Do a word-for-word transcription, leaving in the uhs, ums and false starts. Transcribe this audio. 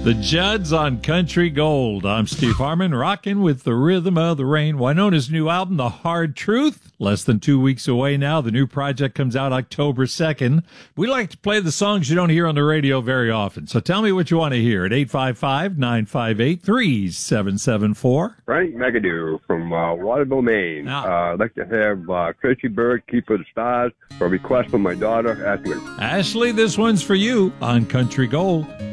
The Judds on Country Gold. I'm Steve Harmon, rocking with the rhythm of the rain. Wynona's new album, The Hard Truth, less than two weeks away now. The new project comes out October second. We like to play the songs you don't hear on the radio very often. So tell me what you want to hear at eight five five, nine five eight, three seven seven four. Frank McAdoo from uh, Waterville, Maine. Ah. Uh, I'd like to have uh, Chrissy Bird, Keeper of the Stars, for a request from my daughter, Ashley. Ashley, this one's for you on Country Gold.